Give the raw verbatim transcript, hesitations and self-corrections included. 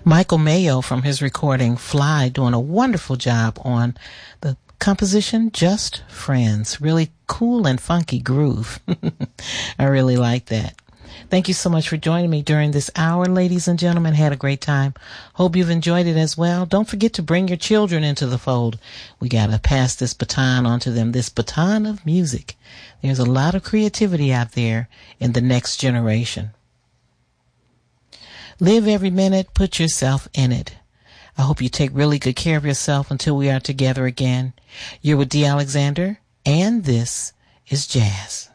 Michael Mayo from his recording Fly doing a wonderful job on the composition Just Friends. Really cool and funky groove. I really like that. Thank you so much for joining me during this hour, ladies and gentlemen. Had a great time. Hope you've enjoyed it as well. Don't forget to bring your children into the fold. We got to pass this baton on to them, this baton of music. There's a lot of creativity out there in the next generation. Live every minute, put yourself in it. I hope you take really good care of yourself until we are together again. You're with Dee Alexander, and this is Jazz.